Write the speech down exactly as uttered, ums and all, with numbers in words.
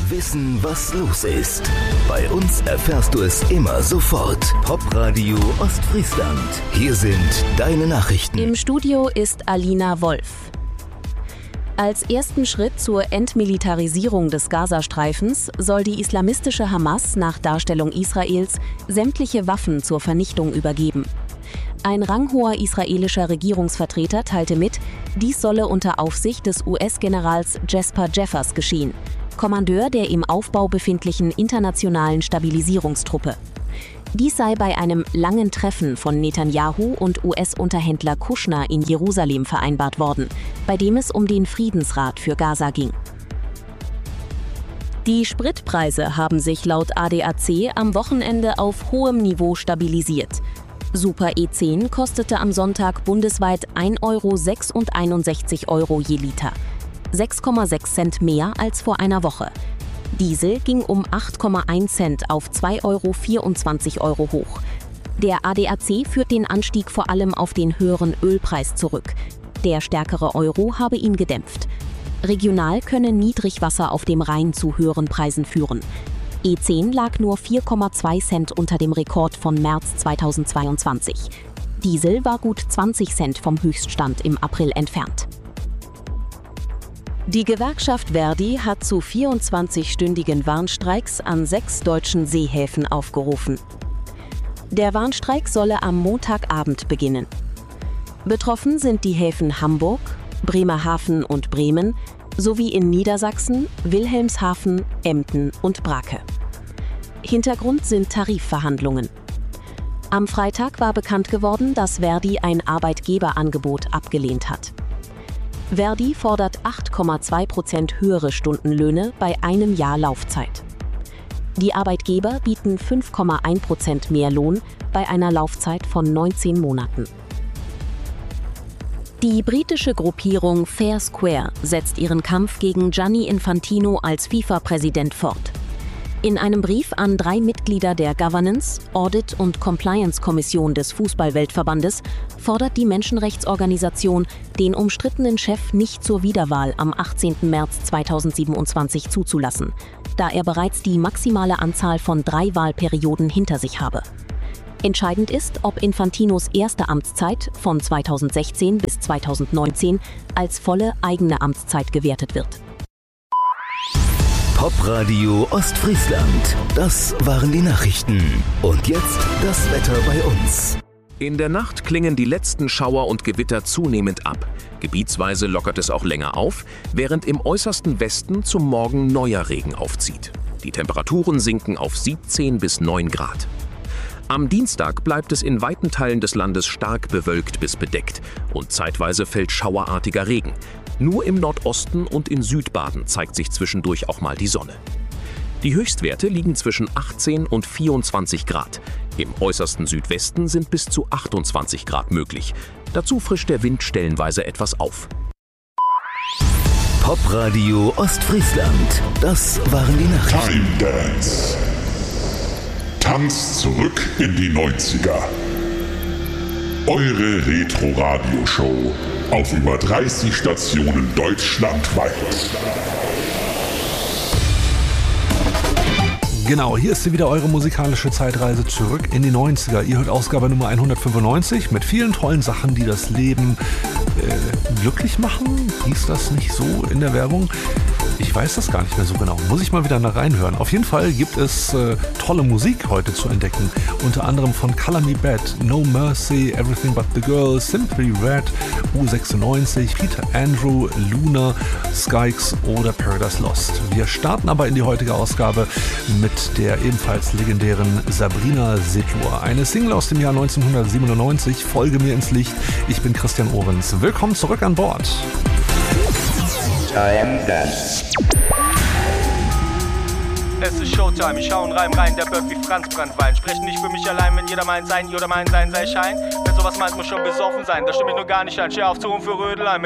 Wissen, was los ist. Bei uns erfährst du es immer sofort. Popradio Ostfriesland. Hier sind deine Nachrichten. Im Studio ist Alina Wolf. Als ersten Schritt zur Entmilitarisierung des Gazastreifens soll die islamistische Hamas nach Darstellung Israels sämtliche Waffen zur Vernichtung übergeben. Ein ranghoher israelischer Regierungsvertreter teilte mit, dies solle unter Aufsicht des U S-Generals Jesper Jeffers geschehen, Kommandeur der im Aufbau befindlichen internationalen Stabilisierungstruppe. Dies sei bei einem langen Treffen von Netanyahu und U S-Unterhändler Kushner in Jerusalem vereinbart worden, bei dem es um den Friedensrat für Gaza ging. Die Spritpreise haben sich laut A D A C am Wochenende auf hohem Niveau stabilisiert. Super E zehn kostete am Sonntag bundesweit ein Euro sechs und einundsechzig Euro je Liter, sechs Komma sechs Cent mehr als vor einer Woche. Diesel ging um acht Komma eins Cent auf zwei Euro vierundzwanzig Euro hoch. Der A D A C führt den Anstieg vor allem auf den höheren Ölpreis zurück. Der stärkere Euro habe ihn gedämpft. Regional könne Niedrigwasser auf dem Rhein zu höheren Preisen führen. E zehn lag nur vier Komma zwei Cent unter dem Rekord von März zweitausendzweiundzwanzig. Diesel war gut zwanzig Cent vom Höchststand im April entfernt. Die Gewerkschaft ver.di hat zu vierundzwanzigstündigen Warnstreiks an sechs deutschen Seehäfen aufgerufen. Der Warnstreik solle am Montagabend beginnen. Betroffen sind die Häfen Hamburg, Bremerhaven und Bremen sowie in Niedersachsen, Wilhelmshaven, Emden und Brake. Hintergrund sind Tarifverhandlungen. Am Freitag war bekannt geworden, dass ver.di ein Arbeitgeberangebot abgelehnt hat. ver.di fordert acht Komma zwei Prozent höhere Stundenlöhne bei einem Jahr Laufzeit. Die Arbeitgeber bieten fünf Komma eins Prozent mehr Lohn bei einer Laufzeit von neunzehn Monaten. Die britische Gruppierung Fair Square setzt ihren Kampf gegen Gianni Infantino als FIFA-Präsident fort. In einem Brief an drei Mitglieder der Governance, Audit und Compliance-Kommission des Fußball-Weltverbandes fordert die Menschenrechtsorganisation, den umstrittenen Chef nicht zur Wiederwahl am achtzehnten März zweitausendsiebenundzwanzig zuzulassen, da er bereits die maximale Anzahl von drei Wahlperioden hinter sich habe. Entscheidend ist, ob Infantinos erste Amtszeit von zweitausendsechzehn bis zweitausendneunzehn als volle eigene Amtszeit gewertet wird. Popradio Ostfriesland. Das waren die Nachrichten. Und jetzt das Wetter bei uns. In der Nacht klingen die letzten Schauer und Gewitter zunehmend ab. Gebietsweise lockert es auch länger auf, während im äußersten Westen zum Morgen neuer Regen aufzieht. Die Temperaturen sinken auf siebzehn bis neun Grad. Am Dienstag bleibt es in weiten Teilen des Landes stark bewölkt bis bedeckt und zeitweise fällt schauerartiger Regen. Nur im Nordosten und in Südbaden zeigt sich zwischendurch auch mal die Sonne. Die Höchstwerte liegen zwischen achtzehn und vierundzwanzig Grad. Im äußersten Südwesten sind bis zu achtundzwanzig Grad möglich. Dazu frischt der Wind stellenweise etwas auf. Popradio Ostfriesland. Das waren die Nachrichten. Time Dance. Tanz zurück in die neunziger. Eure Retro-Radio-Show auf über dreißig Stationen deutschlandweit. Genau, hier ist sie wieder, eure musikalische Zeitreise zurück in die neunziger. Ihr hört Ausgabe Nummer hundertfünfundneunzig mit vielen tollen Sachen, die das Leben äh, glücklich machen. Hieß das nicht so in der Werbung? Ich weiß das gar nicht mehr so genau. Muss ich mal wieder nach reinhören. Auf jeden Fall gibt es äh, tolle Musik heute zu entdecken. Unter anderem von Color Me Bad, No Mercy, Everything But The Girl, Simply Red, U sechsundneunzig, Peter Andrew, Luna, Skykes oder Paradise Lost. Wir starten aber in die heutige Ausgabe mit der ebenfalls legendären Sabrina Setlur. Eine Single aus dem Jahr neunzehnhundertsiebenundneunzig, Folge mir ins Licht. Ich bin Christian Ohrens. Willkommen zurück an Bord. Time Dance. Es ist Showtime, ich hau einen Reim rein, der birgt wie Franz Brandwein. Sprechen nicht für mich allein, wenn jeder meint sein, jeder meint sein sei Schein. Wenn sowas meint, muss schon besoffen sein, da stimme ich nur gar nicht ein. Steh auf zu und für Rödelheim.